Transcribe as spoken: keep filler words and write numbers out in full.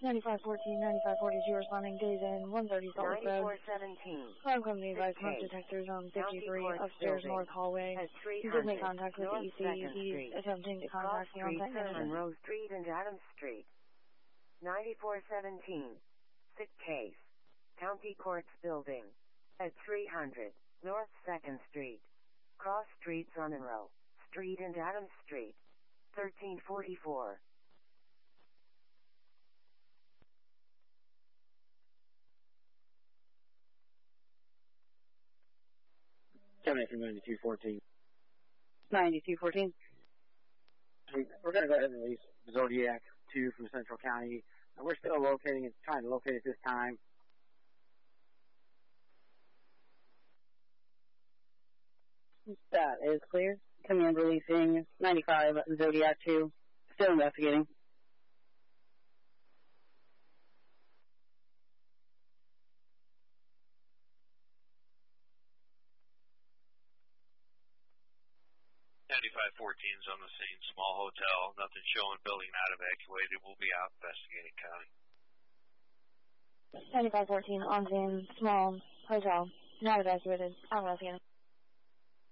ninety-five fourteen, ninety-five forty-two responding, days in, one thirty Salt Lake Road. ninety-four seventeen. Alarm company advised smoke detectors on fifty-three upstairs north hallway. You just made contact with the E C. He's attempting to contact the on-site manager. Monroe Street and Adams Street. ninety-four seventeen. Sick case. County Courts Building. At three hundred North second Street. Cross Streets on Monroe Street and Adams Street. thirteen forty-four. Coming in from ninety-two fourteen. ninety-two fourteen. We're going to go ahead and release Zodiac two from Central County. We're still locating it, trying to locate it this time. That is clear. Coming in releasing ninety-five Zodiac two. Still investigating. ninety-five fourteen is on the scene. Small hotel. Nothing showing. Building not evacuated. We'll be out investigating county. ninety-five fourteen on scene. Small hotel. Not evacuated. I'm investigating.